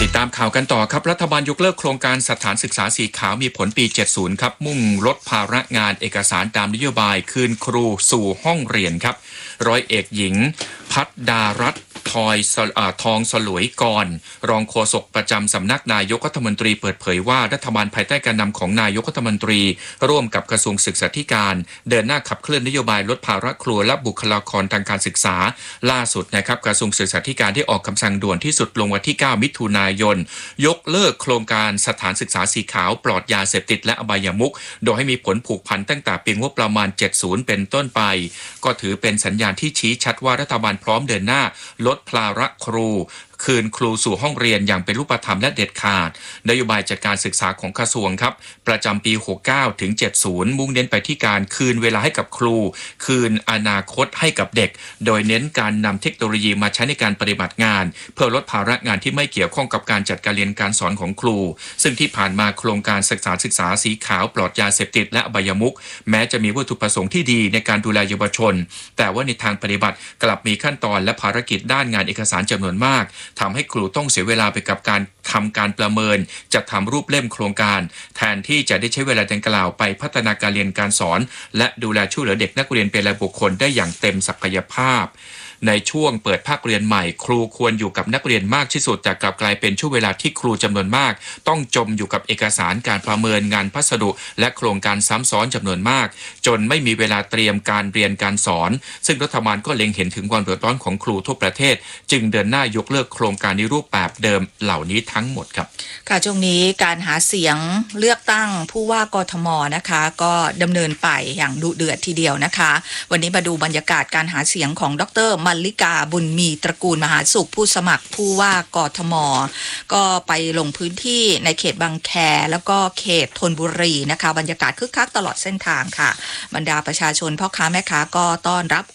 ติดตามข่าวกันต่อครับรัฐบาลยกเลิกโครงการสถานศึกษาสีขาวมีผลปี 70 ครับมุ่งลดภาระงานเอกสารตามนโยบายคืนครูสู่ห้องเรียนครับร้อยเอกหญิงพัฒดารัตน์ทองสลวยกรรองโฆษกประจำสำนักนายกรัฐมนตรีเปิดเผยว่ารัฐบาลภายใต้การนำของนายกรัฐมนตรีร่วมกับกระทรวงศึกษาธิการเดินหน้าขับเคลื่อนนโยบายลดภาระครูและบุคลากรทางการศึกษาล่าสุดนะครับกระทรวงศึกษาธิการได้ออกคำสั่งด่วนที่สุดลงวันที่ 9 มิถุนายนยกเลิกโครงการสถานศึกษาสีขาวปลอดยาเสพติดและอบายมุขโดยให้มีผลผูกพันตั้งแต่ปีงบประมาณ 70 เป็นต้นไปก็ถือเป็นสัญญาณที่ชี้ชัดว่ารัฐบาลพร้อมเดินหน้าลดภาระครูคืนครูสู่ห้องเรียนอย่างเป็นรูปธรรมและเด็ดขาดนโยบายจัดการศึกษาของกระทรวงครับประจำปี 69 ถึง 70 มุ่งเน้นไปที่การคืนเวลาให้กับครูคืนอนาคตให้กับเด็กโดยเน้นการนำเทคโนโลยีมาใช้ในการปฏิบัติงานเพื่อลดภาระงานที่ไม่เกี่ยวข้องกับการจัดการเรียนการสอนของครูซึ่งที่ผ่านมาโครงการศึกษาสีขาวปลอดยาเสพติดและอบายมุขแม้จะมีวัตถุประสงค์ที่ดีในการดูแลเยาวชนแต่ว่าในทางปฏิบัติกลับมีขั้นตอนและภารกิจด้านงานเอกสารจำนวนมากทำให้ครูต้องเสียเวลาไปกับการทำการประเมินจัดทำรูปเล่มโครงการแทนที่จะได้ใช้เวลาดังกล่าวไปพัฒนาการเรียนการสอนและดูแลช่วยเหลือเด็กนักเรียนเป็นรายบุคคลได้อย่างเต็มศักยภาพในช่วงเปิดภาคเรียนใหม่ครูควรอยู่กับนักเรียนมากที่สุดแต่กลับกลายเป็นช่วงเวลาที่ครูจำนวนมากต้องจมอยู่กับเอกสารการประเมินงานพัสดุและโครงการซ้ำซ้อนจำนวนมากจนไม่มีเวลาเตรียมการเรียนการสอนซึ่งรัฐบาลก็เล็งเห็นถึงความเดือดร้อนของครูทั่วประเทศจึงเดินหน้ายกเลิกโครงการในรูปแบบเดิมเหล่านี้ทั้งหมดครับค่ะช่วงนี้การหาเสียงเลือกตั้งผู้ว่ากทมนะคะก็ดำเนินไปอย่างดุเดือดทีเดียวนะคะวันนี้มาดูบรรยากาศการหาเสียงของดร.มัลลิกาบุญมีตระกูลมหาสุขผู้สมัครผู้ว่ากทมก็ไปลงพื้นที่ในเขตบางแคแล้วก็เขตธนบุรีนะคะบรรยากาศคึกคักตลอดเส้นทางค่ะบรรดาประชาชนพ่อค้าแม่ค้าก็ต้อนรับ